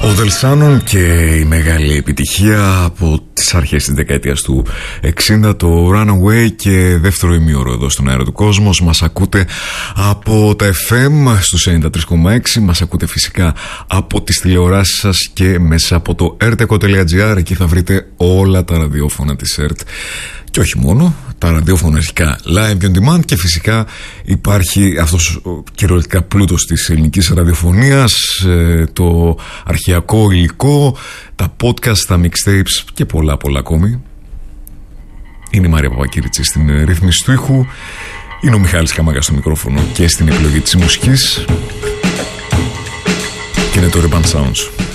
Ο Δελσάνον και η μεγάλη επιτυχία από τις αρχές της δεκαετίας του 60, το Runaway, και δεύτερο ημίωρο εδώ στον αέρα του Κόσμος. Μας ακούτε από τα FM στους 93,6, μας ακούτε φυσικά από τις τηλεοράσεις σας και μέσα από το erteco.gr. Εκεί θα βρείτε όλα τα ραδιόφωνα της ΕΡΤ και όχι μόνο, τα ραδιόφωνα αρχικά live on demand, και φυσικά υπάρχει αυτός ο κυριολεκτικά πλούτος της ελληνικής ραδιοφωνίας, το αρχαιακό υλικό, τα podcast, τα mixtapes και πολλά ακόμη. Είναι η Μαρία Παπακύριτσι στην ρύθμιση του ήχου, είναι ο Μιχάλης Καμάγας στο μικρόφωνο και στην επιλογή της μουσικής, και είναι το Urban Sounds.